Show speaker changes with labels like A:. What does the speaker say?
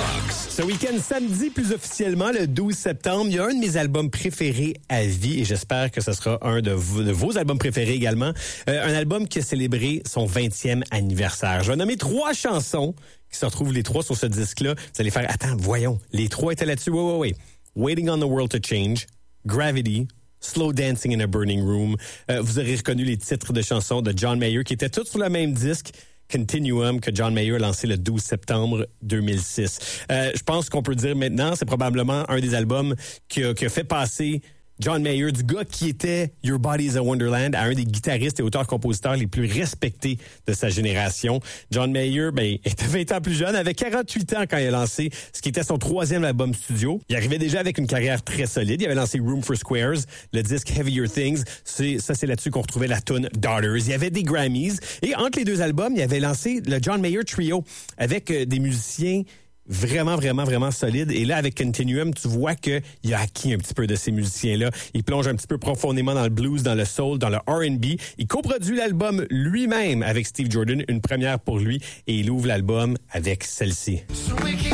A: Ce week-end, samedi, plus officiellement, le 12 septembre, il y a un de mes albums préférés à vie et j'espère que ce sera un de vos albums préférés également. Un album qui a célébré son 20e anniversaire. Je vais nommer 3 chansons qui se retrouvent les 3 sur ce disque-là. Vous allez faire, attends, voyons, les 3 étaient là-dessus. Oui. Waiting on the World to Change, Gravity, Slow Dancing in a Burning Room. Vous aurez reconnu les titres de chansons de John Mayer qui étaient tous sur le même disque. Continuum que John Mayer a lancé le 12 septembre 2006. Je pense qu'on peut dire maintenant, c'est probablement un des albums qui a fait passer John Mayer, du gars qui était Your Body is a Wonderland, à un des guitaristes et auteurs-compositeurs les plus respectés de sa génération. John Mayer, était 20 ans plus jeune, avait 48 ans quand il a lancé ce qui était son 3e album studio. Il arrivait déjà avec une carrière très solide. Il avait lancé Room for Squares, le disque Heavier Things. C'est là-dessus qu'on retrouvait la tune Daughters. Il y avait des Grammys. Et entre les 2 albums, il avait lancé le John Mayer Trio avec des musiciens vraiment solide. Et là, avec Continuum, tu vois qu'il a acquis un petit peu de ces musiciens-là. Il plonge un petit peu profondément dans le blues, dans le soul, dans le R&B. Il coproduit l'album lui-même avec Steve Jordan, une première pour lui, et il ouvre l'album avec celle-ci. So